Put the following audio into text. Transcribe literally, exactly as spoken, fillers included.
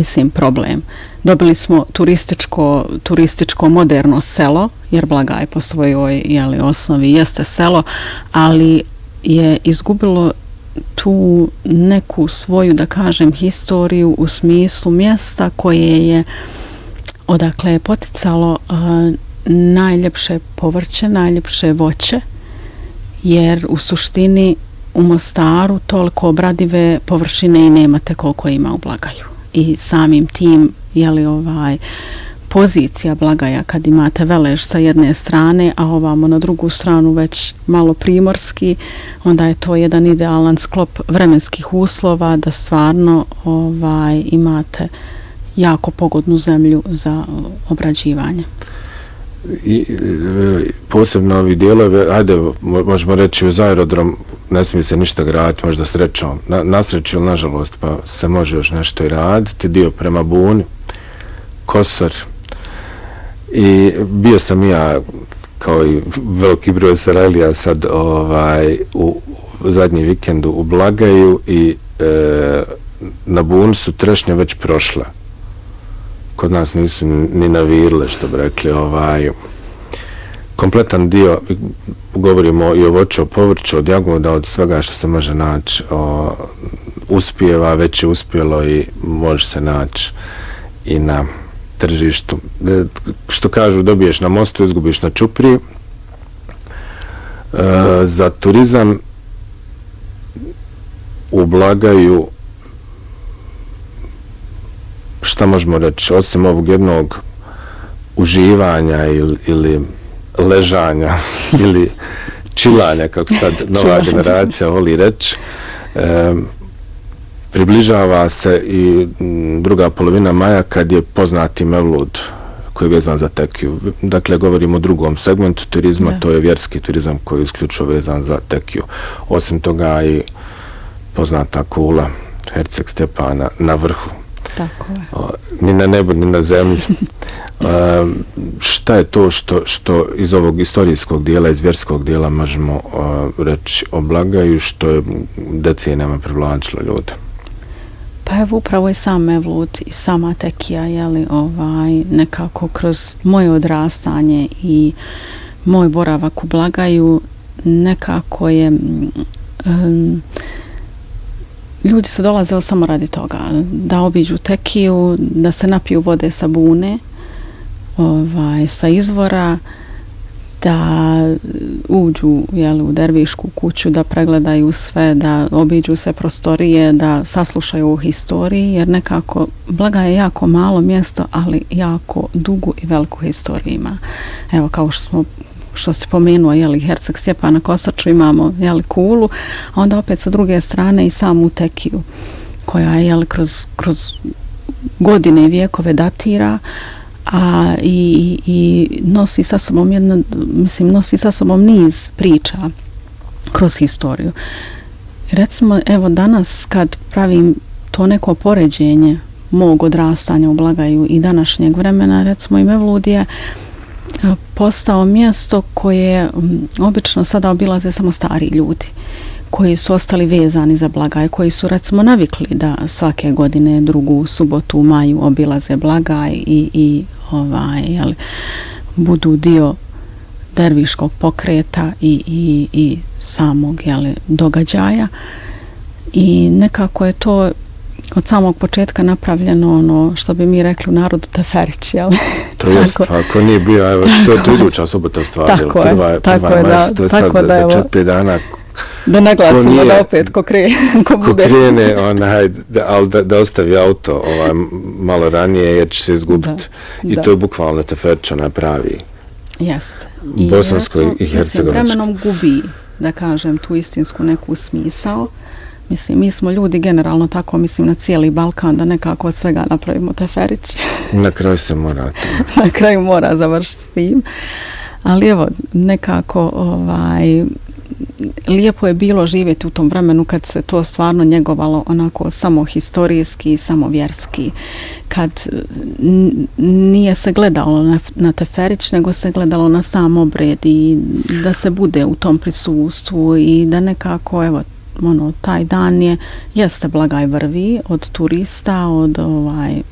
mislim, problem. Dobili smo turističko, turističko moderno selo, jer Blagaj po svojoj jeli, osnovi jeste selo, ali je izgubilo tu neku svoju, da kažem, historiju u smislu mjesta koje je odakle je poticalo uh, najljepše povrće, najljepše voće, jer u suštini u Mostaru toliko obradive površine i nemate koliko ima u Blagaju. I samim tim, jeli ovaj, pozicija Blagaja kad imate Velež sa jedne strane, a ovamo na drugu stranu već malo primorski, onda je to jedan idealan sklop vremenskih uslova da stvarno ovaj, imate jako pogodnu zemlju za obrađivanje. I posebno ovi dijelovi, ajde, možemo reći uz aerodrom ne smije se ništa graditi, možda srećom, na, na sreću ili nažalost, pa se može još nešto i raditi, dio prema Buni, Kosor, i bio sam ja kao i veliki broj Sarajlija sad ovaj, u, u zadnji vikendu u Blagaju i e, na Buni su trešnje već prošle. Kod nas nisu ni navirile, što bi rekli, ovaj, kompletan dio, govorimo i o voću, o povrću, od jagoda, od svega što se može naći, o, uspijeva, već je uspjelo i može se naći i na tržištu. E, što kažu, dobiješ na mostu, izgubiš na čupriji. E, za turizam u Blagaju šta možemo reći, osim ovog jednog uživanja ili, ili ležanja ili čilanja, kako sad nova generacija voli reći, e, približava se i druga polovina maja kad je poznati Mevlud koji je vezan za tekiju. Dakle, govorimo o drugom segmentu turizma, da. To je vjerski turizam koji je isključivo vezan za tekiju. Osim toga i poznata kula Herceg Stjepana na vrhu. Tako je. O, ni na nebu, ni na zemlji. e, šta je to što, što iz ovog istorijskog dijela, iz vjerskog dijela možemo o, reći o Blagaju, što je decenijama privlačilo ljude? Pa evo upravo i sam Mevlud i sama tekija, jeli, ovaj, nekako kroz moje odrastanje i moj boravak u Blagaju nekako je um, ljudi su dolazili samo radi toga, da obiđu tekiju, da se napiju vode sa Bune, ovaj, sa izvora, da uđu jeli, u dervišku kuću, da pregledaju sve, da obiđu sve prostorije, da saslušaju o historiji, jer nekako Blagaj je jako malo mjesto, ali jako dugu i veliku historiju ima. Evo, kao što smo što se pomenuo, jeli, Herceg Stjepan na Kosaču, imamo, jeli, kulu, a onda opet sa druge strane i samu tekiju, koja je, jeli, kroz, kroz godine i vijekove datira, a i, i nosi sa sobom jedna, mislim, nosi sa sobom niz priča kroz historiju. Recimo, evo danas kad pravim to neko poređenje mog odrastanja u Blagaju i današnjeg vremena, recimo i Mevlud je postao mjesto koje um, obično sada obilaze samo stari ljudi koji su ostali vezani za Blagaj, koji su recimo navikli da svake godine drugu subotu u maju obilaze Blagaj i, i ovaj, jeli, budu dio derviškog pokreta i, i, i samog, jeli, događaja. I nekako je to od samog početka napravljeno ono što bi mi rekli u narodu teferić, jel? To je stvar, ko nije bio, evo, to je to iduća sobota stvar, tako je, prva je, tako prva je, mars, da, to je tako sad da, za četiri dana. Da naglasimo nije, da opet ko, krije, ko bude. Ko krene, onaj, da, ali da, da ostavi auto ovaj, malo ranije jer će se izgubiti. I da. To je bukvalno teferić, onaj pravi. Jeste. Bosansko i, i Hercegovačko. Vremenom gubi, da kažem, tu istinsku neku smisao. Mislim, mi smo ljudi generalno tako, mislim, na cijeli Balkan, da nekako od svega napravimo teferić. Na kraju se mora to. Na kraju mora završiti s tim. Ali evo, nekako, ovaj, lijepo je bilo živjeti u tom vremenu kad se to stvarno njegovalo onako samo historijski, samo vjerski. Kad nije se gledalo na, na teferić, nego se gledalo na sam obred i da se bude u tom prisustvu i da nekako, evo, ono, taj dan je, jeste Blagaj vrvi od turista, od ovaj,